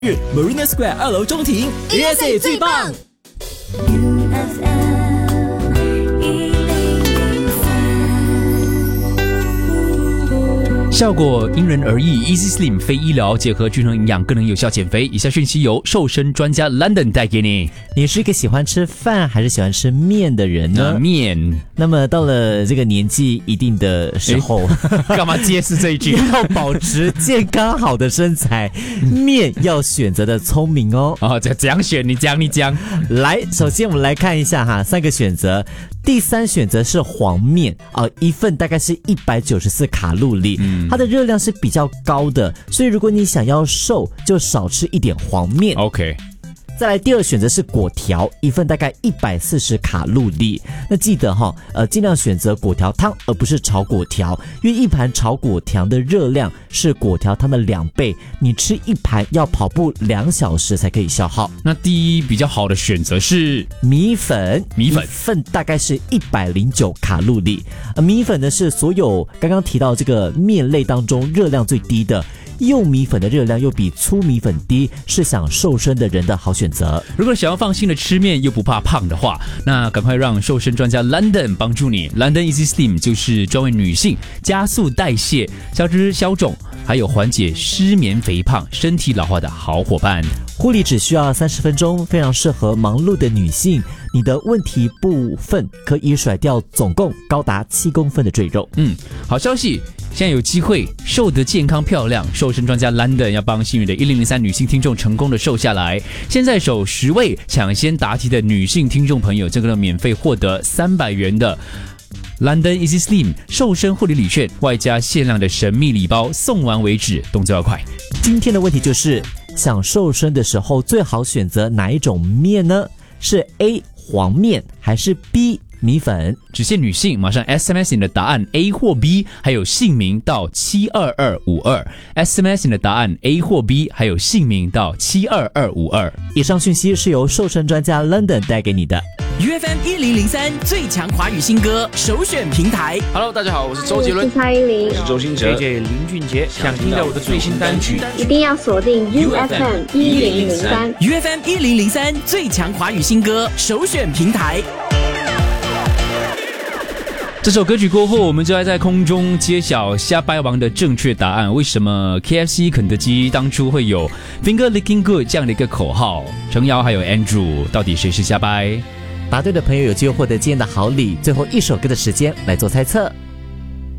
Marina Square 2楼中庭 ，ESA 最棒。 效果因人而异 ，Easy Slim 非医疗结合均衡营养，更能有效减肥。以下讯息由瘦身专家 London 带给你。 你是一个喜欢吃饭还是喜欢吃面的人呢？ 面。 那么到了这个年纪一定的时候， 干嘛揭示这一句？ 要保持健康好的身材，面要选择的聪明哦。 怎样选？你讲。 来，首先我们来看一下哈，3个选择。第3选择是黄面一份大概是194卡路里，它的热量是比较高的，所以如果你想要瘦，就少吃一点黄面。 OK。 再来第2选择是果条，一份大概140卡路里。那记得尽量选择果条汤而不是炒果条，因为一盘炒果条的热量是果条汤的2倍，你吃一盘要跑步2小时才可以消耗。 那第一比较好的选择是米粉，一份大概是109卡路里。米粉呢是所有刚刚提到这个面类当中热量最低的。幼米粉的热量又比粗米粉低，是想瘦身的人的好选择。 如果想要放心的吃面又不怕胖的话，那赶快让瘦身专家 London 帮助你。London Easy Slim 就是专为女性加速代谢、消脂消肿，还有缓解失眠、肥胖、身体老化的好伙伴。 护理只需要30分钟，非常适合忙碌的女性。你的问题部分可以甩掉总共高达7公分的赘肉。 好消息，现在有机会瘦得健康漂亮。瘦身专家 London 要帮幸运的1003女性听众成功的瘦下来。现在首10位抢先答题的女性听众朋友，这个能免费获得300元的London Easy Slim 瘦身护理礼券，外加限量的神秘礼包，送完为止，动作要快。 今天的问题就是，想瘦身的时候最好选择哪一种面呢？是 A 黄面还是 B 米粉？ 只限女性，马上 SMS 你的答案 A 或 B， 还有姓名到72252。SMS 你的答案 A 或 B， 还有姓名到72252。 以上讯息是由瘦身专家 London 带给你的。 UFM 1003最强华语新歌首选平台。 Hello， 大家好，我是周杰伦， 我是蔡依林， 我是周兴哲 ，JJ 林俊杰。想听到我的最新单曲， 一定要锁定 UFM 1003。 UFM 1003最强华语新歌首选平台。 这首歌曲过后，我们就要在空中揭晓瞎掰王的正确答案。为什么 KFC 肯德基当初会有 Finger Licking Good 这样的一个口号？程瑶还有 Andrew， 到底谁是瞎掰？ 答对的朋友有机会获得今天的好礼。最后1首歌的时间来做猜测。